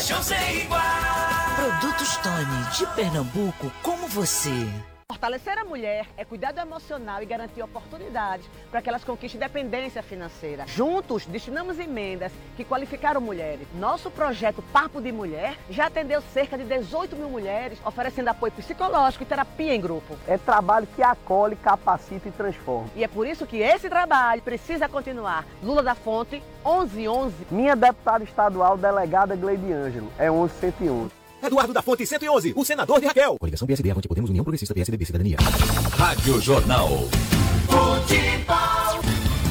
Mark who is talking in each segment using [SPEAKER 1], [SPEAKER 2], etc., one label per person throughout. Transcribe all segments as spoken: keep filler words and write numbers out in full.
[SPEAKER 1] paixão sem igual.
[SPEAKER 2] Produtos Tony, de Pernambuco, como você.
[SPEAKER 3] Fortalecer a mulher é cuidar do emocional e garantir oportunidades para que elas conquistem independência financeira. Juntos, destinamos emendas que qualificaram mulheres. Nosso projeto Papo de Mulher já atendeu cerca de dezoito mil mulheres, oferecendo apoio psicológico e terapia em grupo.
[SPEAKER 4] É trabalho que acolhe, capacita e transforma.
[SPEAKER 3] E é por isso que esse trabalho precisa continuar. Lula da Fonte, onze onze.
[SPEAKER 4] Minha deputada estadual, delegada Gleide Ângelo, é onze cento e onze.
[SPEAKER 5] Eduardo da Fonte, cento e onze, o senador de Raquel. Coligação P S D, Avante Podemos, União Progressista, P S D B, Cidadania.
[SPEAKER 1] Rádio Jornal. Futebol.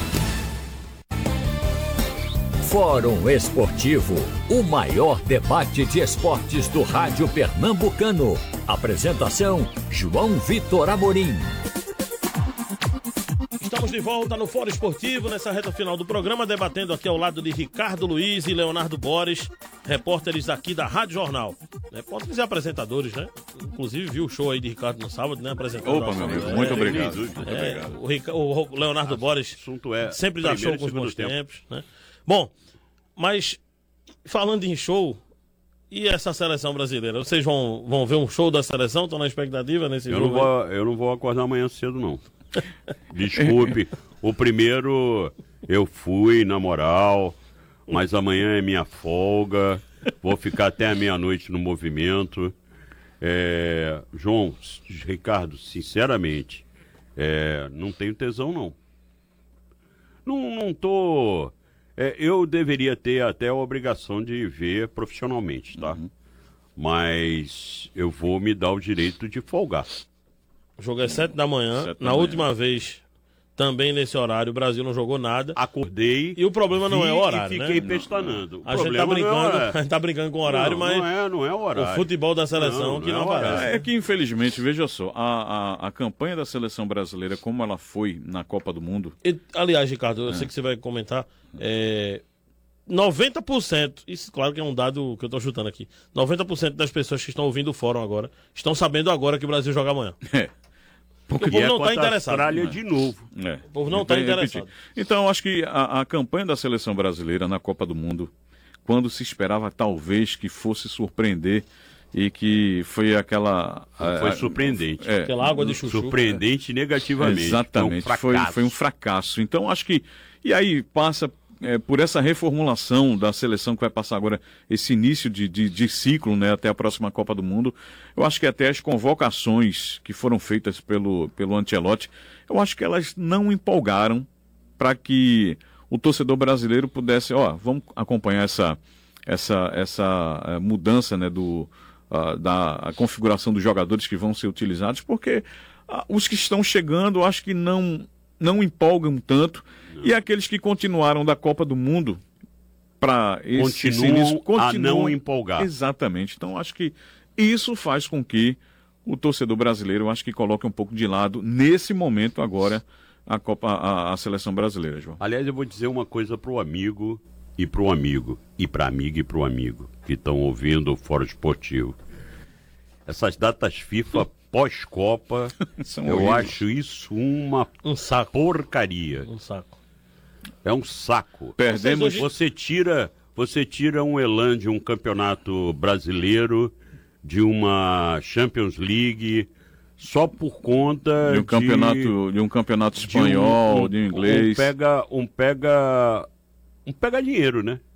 [SPEAKER 6] Fórum Esportivo, o maior debate de esportes do rádio pernambucano. Apresentação, João Vitor Amorim.
[SPEAKER 7] Estamos de volta no Fórum Esportivo, nessa reta final do programa, debatendo aqui ao lado de Ricardo Luiz e Leonardo Boris, repórteres aqui da Rádio Jornal. Repórteres e apresentadores, né? Inclusive viu o show aí de Ricardo no sábado, né? Apresentando.
[SPEAKER 8] Opa, meu amigo, muito é, obrigado. Muito
[SPEAKER 7] é,
[SPEAKER 8] obrigado.
[SPEAKER 7] O, Rica, o Leonardo Boris
[SPEAKER 8] é
[SPEAKER 7] sempre dá show com os bons
[SPEAKER 8] tempo.
[SPEAKER 7] tempos, né? Bom, mas falando em show, e essa seleção brasileira? Vocês vão, vão ver um show da seleção? Estão na expectativa nesse
[SPEAKER 8] eu
[SPEAKER 7] jogo?
[SPEAKER 8] Não vou, eu não vou acordar amanhã cedo, não. Desculpe, o primeiro eu fui na moral, mas amanhã é minha folga, vou ficar até a meia-noite no movimento. É, João, Ricardo, sinceramente, é, não tenho tesão não. Não, não tô... É, eu deveria ter até a obrigação de ver profissionalmente, tá? Uhum. Mas eu vou me dar o direito de folgar.
[SPEAKER 7] O jogo é sete da manhã.
[SPEAKER 8] Sete da
[SPEAKER 7] Na
[SPEAKER 8] manhã.
[SPEAKER 7] última vez, também nesse horário, o Brasil não jogou nada.
[SPEAKER 8] Acordei.
[SPEAKER 7] E o problema não é o horário,
[SPEAKER 8] e fiquei
[SPEAKER 7] né?
[SPEAKER 8] pestaneando.
[SPEAKER 7] A gente tá brincando, é... a gente tá brincando com o horário,
[SPEAKER 8] não,
[SPEAKER 7] mas
[SPEAKER 8] não é, não é o horário.
[SPEAKER 7] O futebol da seleção
[SPEAKER 8] não,
[SPEAKER 7] que
[SPEAKER 8] não
[SPEAKER 7] não
[SPEAKER 8] é
[SPEAKER 7] aparece.
[SPEAKER 8] É
[SPEAKER 9] que, infelizmente, veja só, a, a, a campanha da seleção brasileira, como ela foi na Copa do Mundo...
[SPEAKER 7] E, aliás, Ricardo, eu
[SPEAKER 9] é.
[SPEAKER 7] sei que você vai comentar, é, noventa por cento, isso claro que é um dado que eu tô chutando aqui, noventa por cento das pessoas que estão ouvindo o fórum agora, estão sabendo agora que o Brasil joga amanhã.
[SPEAKER 9] É.
[SPEAKER 7] Porque o povo não está interessado.
[SPEAKER 8] Austrália de novo.
[SPEAKER 9] É.
[SPEAKER 7] O povo não está interessado.
[SPEAKER 9] Então, acho que a, a campanha da seleção brasileira na Copa do Mundo, quando se esperava talvez que fosse surpreender e que foi aquela...
[SPEAKER 8] Foi
[SPEAKER 9] a,
[SPEAKER 8] surpreendente.
[SPEAKER 9] É,
[SPEAKER 7] aquela água de chuchu.
[SPEAKER 8] Surpreendente negativamente.
[SPEAKER 9] Exatamente. Foi um, foi, foi um fracasso. Então, acho que... E aí passa... É, por essa reformulação da seleção que vai passar agora, esse início de, de, de ciclo, né, até a próxima Copa do Mundo, eu acho que até as convocações que foram feitas pelo, pelo Ancelotti, eu acho que elas não empolgaram para que o torcedor brasileiro pudesse, ó, vamos acompanhar essa, essa, essa mudança, né, do, uh, da a configuração dos jogadores que vão ser utilizados, porque uh, os que estão chegando, eu acho que não, não empolgam tanto. E aqueles que continuaram da Copa do Mundo para esse
[SPEAKER 8] continuam
[SPEAKER 9] início, continuam
[SPEAKER 8] a não empolgar.
[SPEAKER 9] Exatamente. Então, acho que isso faz com que o torcedor brasileiro, acho que coloque um pouco de lado, nesse momento agora, a, Copa, a, a seleção brasileira, João.
[SPEAKER 8] Aliás, eu vou dizer uma coisa pro amigo e pro amigo, e pra amiga e pro amigo, que estão ouvindo o Fórum Esportivo. Essas datas FIFA pós-Copa, eu
[SPEAKER 9] horríveis.
[SPEAKER 8] acho isso uma
[SPEAKER 7] um saco.
[SPEAKER 8] porcaria.
[SPEAKER 7] Um saco.
[SPEAKER 8] É um saco.
[SPEAKER 9] Perdemos.
[SPEAKER 8] Você tira, você tira um elan de um campeonato brasileiro, de uma Champions League, só por conta
[SPEAKER 9] de um campeonato, de um campeonato espanhol, de um, um, de um inglês.
[SPEAKER 8] Um pega, um pega, um pega dinheiro, né?